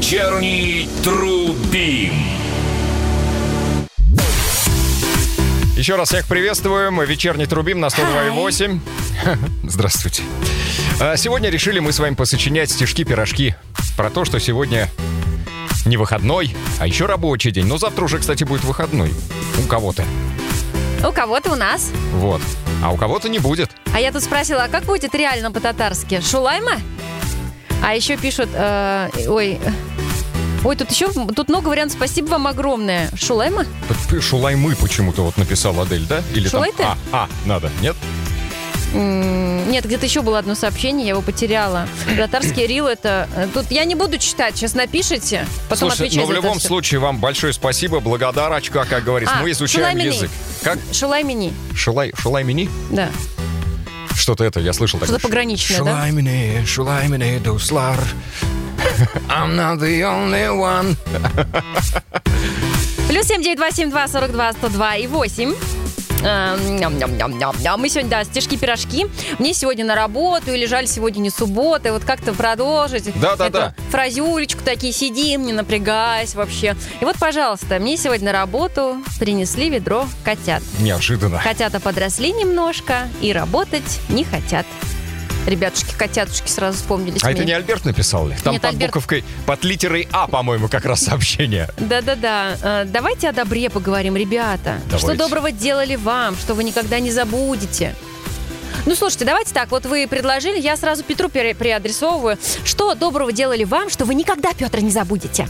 Вечерний Трубим. Еще раз всех приветствуем. Вечерний Трубим на 102.8. Здравствуйте. Сегодня решили мы с вами посочинять стишки-пирожки про то, что сегодня не выходной, а еще рабочий день. Но завтра уже, кстати, будет выходной. У кого-то. У кого-то у нас. Вот. А у кого-то не будет. А я тут спросила, а как будет реально по-татарски? Шулайма? А еще пишут... Ой, тут много вариантов. Спасибо вам огромное. Шулайма? Шулаймы почему-то вот написал Адель, да? Или Шулай-ты? там надо, нет? Нет, где-то еще было одно сообщение, я его потеряла. Татарский рил это... Тут я не буду читать, сейчас напишите, потом Слушай, отвечайте. в любом случае вам большое спасибо, благодарочка, как говорится. Мы изучаем язык. Как? Шулаймини. Шулаймини? Да. Что-то это, я слышал такое. Что-то пограничное, да? Шулаймини, дуслар. I'm not the only one. Плюс 7-9-2-7-2-42-102 и 8. Мы сегодня, да, стишки-пирожки. Мне сегодня на работу, или жаль, сегодня не суббота. И вот как-то продолжить Да. фразюлечку, такие сидим, не напрягаясь вообще. И вот, пожалуйста, мне сегодня на работу принесли ведро котят. Неожиданно. Котята подросли немножко и работать не хотят. Ребятушки, котятушки сразу вспомнились. А это не Альберт написал ли? Там Нет, под Альберт... буковкой, под литерой А, по-моему, как раз сообщение. Да. Давайте о добре поговорим, ребята. Давайте. Что доброго делали вам, что вы никогда не забудете? Ну, слушайте, давайте так. Вот вы предложили, я сразу Петру переадресовываю. Что доброго делали вам, что вы никогда, Петр, не забудете?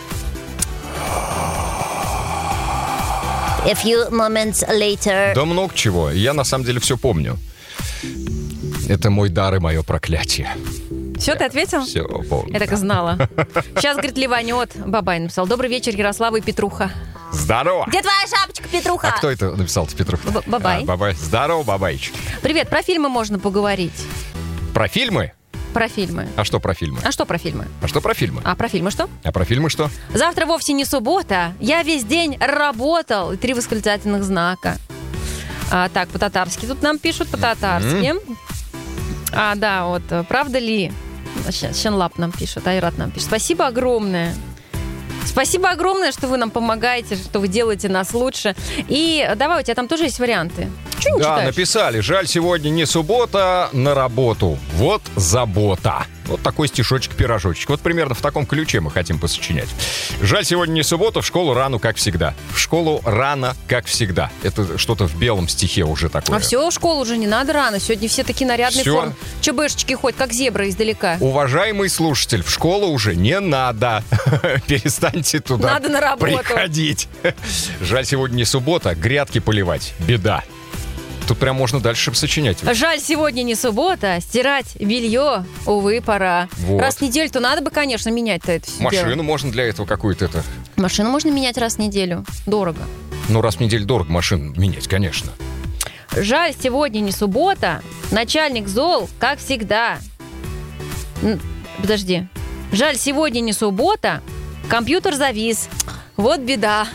A few moments later. Да много чего. Я, на самом деле, все помню. Это мой дар и мое проклятие. Все, ты ответил? Все помню. Я так и знала. Сейчас, говорит, ливанет. Бабай написал. Добрый вечер, Ярослава и Петруха. Здорово! Где твоя шапочка, Петруха? А кто это написал-то, Петруха? Бабай. Бабай. Здорово, бабайчик. Привет, про фильмы можно поговорить. Про фильмы? Про фильмы. А что про фильмы? А что про фильмы? А что про фильмы? А про фильмы что? А про фильмы что? Завтра вовсе не суббота. Я весь день работал. И 3 восклицательных знака. Так, по-татарски. Тут нам пишут по-татарски. Да, вот. Правда ли? Шенлап нам пишет, Айрат нам пишет. Спасибо огромное. Спасибо огромное, что вы нам помогаете, что вы делаете нас лучше. И давай, у тебя там тоже есть варианты. Чего не читаешь? Написали. Жаль, сегодня не суббота, на работу. Вот забота. Вот такой стишочек-пирожочек. Вот примерно в таком ключе мы хотим посочинять. Жаль, сегодня не суббота, в школу рано, как всегда. В школу рано, как всегда. Это что-то в белом стихе уже такое. А все, в школу уже не надо рано. Сегодня все такие нарядные формы. ЧБшечки ходят, как зебры издалека. Уважаемый слушатель, в школу уже не надо. Перестаньте туда надо на работу приходить. Жаль, сегодня не суббота, грядки поливать. Беда. Тут прям можно дальше сочинять. Жаль, сегодня не суббота, стирать белье, увы, пора. Вот. Раз в неделю-то надо бы, конечно, менять-то это все Машину дело. можно для этого какую-то это... Машину можно менять раз в неделю. Дорого. Ну, раз в неделю дорого машину менять, конечно. Жаль, сегодня не суббота, начальник зол, как всегда. Подожди. Жаль, сегодня не суббота, компьютер завис. Вот беда.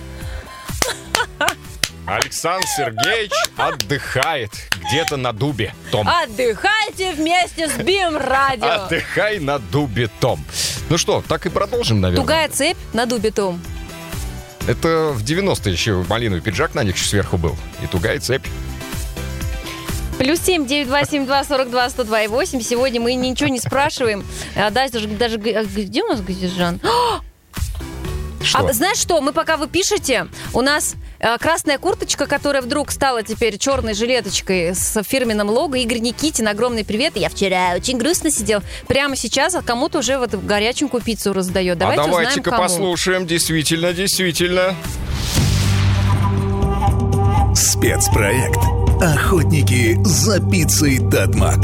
Александр Сергеевич отдыхает где-то на дубе, Том. Отдыхайте вместе с БИМ-радио. Отдыхай на дубе, Том. Ну что, так и продолжим, наверное. Тугая цепь на дубе, Том. Это в 90-е еще малиновый пиджак на них сверху был. И тугая цепь. Плюс 7-9-2-7-2-42-102 и 8. Сегодня мы ничего не спрашиваем. Даже где у нас Газижан? Что? Знаешь что, мы пока вы пишете, у нас красная курточка, которая вдруг стала теперь черной жилеточкой с фирменным лого. Игорь Никитин, огромный привет. Я вчера очень грустно сидел. Прямо сейчас кому-то уже вот горяченькую пиццу раздает. Давайте узнаем, давайте-ка кому. послушаем. Действительно. Спецпроект «Охотники за пиццей Татмак».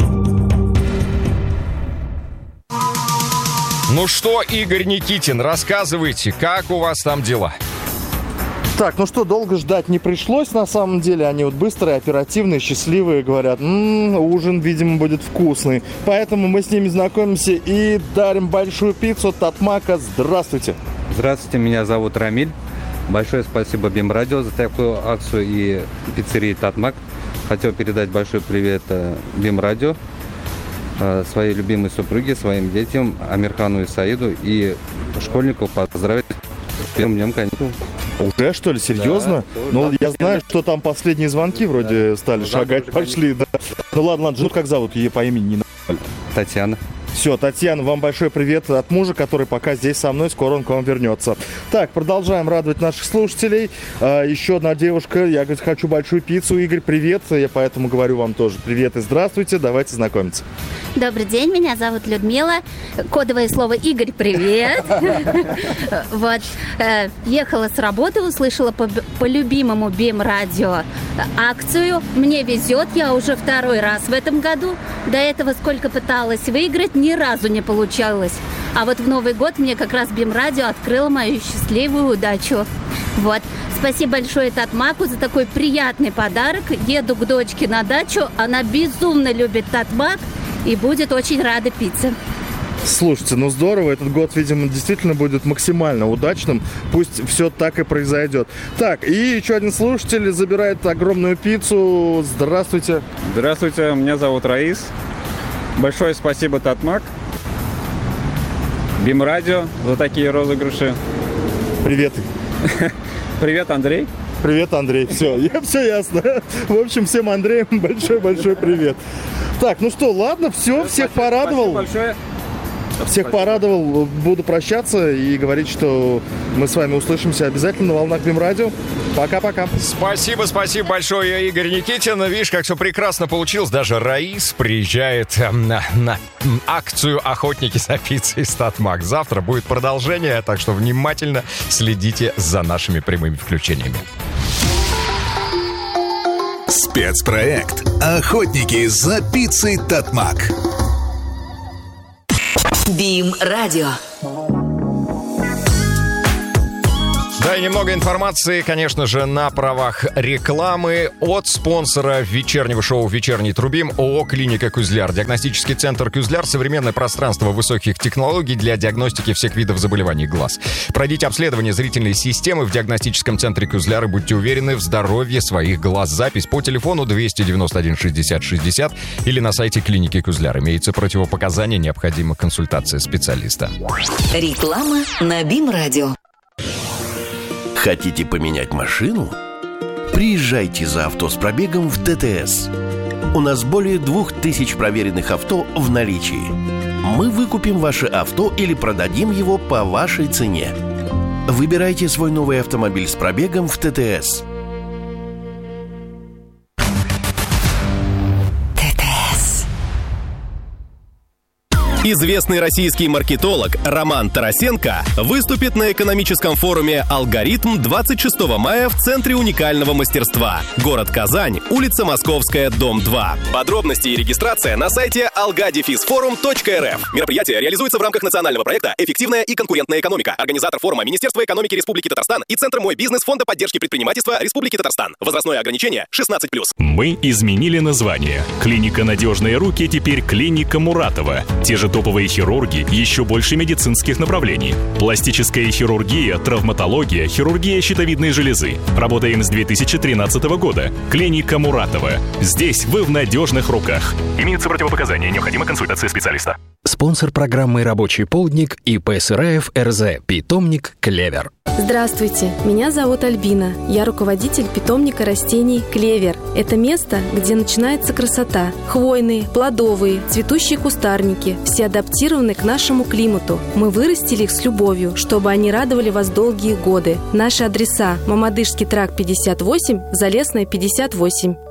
Ну что, Игорь Никитин, рассказывайте, как у вас там дела? Так, ну что, долго ждать не пришлось, на самом деле. Они вот быстрые, оперативные, счастливые, говорят, ужин, видимо, будет вкусный. Поэтому мы с ними знакомимся и дарим большую пиццу Татмака. Здравствуйте. Здравствуйте, меня зовут Рамиль. Большое спасибо БИМ-радио за такую акцию и пиццерии Татмак. Хотел передать большой привет БИМ-радио. своей любимой супруге, своим детям, Амирхану и Саиду, и школьников поздравить с первым днем каникул. Уже, что ли, серьезно? Да, ну, да, я знаю, что там последние звонки вроде стали шагать, пошли, да. Ну ладно, жену как зовут? Ее по имени не назвали. Татьяна. Все, Татьяна, вам большой привет от мужа, который пока здесь со мной, скоро он к вам вернется. Так, продолжаем радовать наших слушателей. Еще одна девушка, я, говорит, хочу большую пиццу. Игорь, привет, я поэтому говорю вам тоже привет и здравствуйте, давайте знакомиться. Добрый день, меня зовут Людмила. Кодовое слово Игорь, привет. Вот, ехала с работы, услышала по любимому БИМ-радио акцию. Мне везет, я уже второй раз в этом году. До этого сколько пыталась выиграть, ни разу не получалось. А вот в Новый год мне как раз БИМ-радио открыло мою счастливую удачу. Вот. Спасибо большое Татмаку за такой приятный подарок. Еду к дочке на дачу, она безумно любит Татмак и будет очень рада пицце. Слушайте, ну здорово, этот год, видимо, действительно будет максимально удачным. Пусть все так и произойдет. Так, и еще один слушатель забирает огромную пиццу. Здравствуйте. Здравствуйте, меня зовут Раис. Большое спасибо Татмак, БИМ-радио за такие розыгрыши. Привет. Привет, Андрей. Привет, Андрей. Все ясно. В общем, всем Андреям большой-большой привет. Так, ну что, ладно, все, всех порадовал. Спасибо большое. Всех порадовал. Буду прощаться и говорить, что мы с вами услышимся обязательно на волнах БИМ-радио. Пока-пока. Спасибо большое, Игорь Никитин. Видишь, как все прекрасно получилось. Даже Раис приезжает на акцию «Охотники за пиццей» с Татмак. Завтра будет продолжение, так что внимательно следите за нашими прямыми включениями. Спецпроект «Охотники за пиццей Татмак». БИМ-радио. Да, и немного информации, конечно же, на правах рекламы от спонсора вечернего шоу «Вечерний Трубим» ООО «Клиника Кюзляр». Диагностический центр «Кюзляр» — современное пространство высоких технологий для диагностики всех видов заболеваний глаз. Пройдите обследование зрительной системы в диагностическом центре «Кюзляр» и будьте уверены в здоровье своих глаз. Запись по телефону 291 60 60 или на сайте клиники «Кюзляр». Имеется противопоказания, необходима консультация специалиста. Реклама на БИМ-радио. Хотите поменять машину? Приезжайте за авто с пробегом в ТТС. У нас более 2000 проверенных авто в наличии. Мы выкупим ваше авто или продадим его по вашей цене. Выбирайте свой новый автомобиль с пробегом в ТТС. Известный российский маркетолог Роман Тарасенко выступит на экономическом форуме «Алгоритм» 26 мая в Центре уникального мастерства. Город Казань, улица Московская, дом 2. Подробности и регистрация на сайте algadefisforum.rf. Мероприятие реализуется в рамках национального проекта «Эффективная и конкурентная экономика». Организатор форума — Министерство экономики Республики Татарстан и Центр «Мой бизнес» Фонда поддержки предпринимательства Республики Татарстан. Возрастное ограничение 16+. Мы изменили название. Клиника «Надежные руки» теперь клиника Муратова. Те же топовые хирурги, еще больше медицинских направлений. Пластическая хирургия, травматология, хирургия щитовидной железы. Работаем с 2013 года. Клиника Муратова. Здесь вы в надежных руках. Имеются противопоказания, необходима консультация специалиста. Спонсор программы «Рабочий полдник» ИП Сыраев РЗ. Питомник «Клевер». Здравствуйте, меня зовут Альбина. Я руководитель питомника растений «Клевер». Это место, где начинается красота. Хвойные, плодовые, цветущие кустарники. Все адаптированы к нашему климату. Мы вырастили их с любовью, чтобы они радовали вас долгие годы. Наши адреса: Мамадышский тракт 58, Залесная 58.